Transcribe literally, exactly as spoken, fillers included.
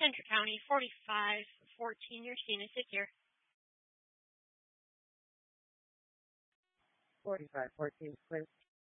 Central County, forty-five fourteen. Your scene is secure. forty-five fourteen, Quincy.